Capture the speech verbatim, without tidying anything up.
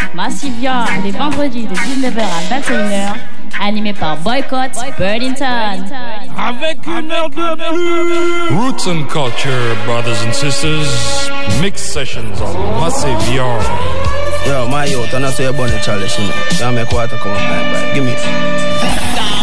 Massivia, les vendredis de dix-neuf heures à vingt et une heures, animé par Boycott Burlington. Avec une heure de plus. Roots and Culture, brothers and sisters. Mix sessions on Massivia. Yo, my youth, I know say you're born in Charlie, you know. You make water come up, bye, bye. Give me.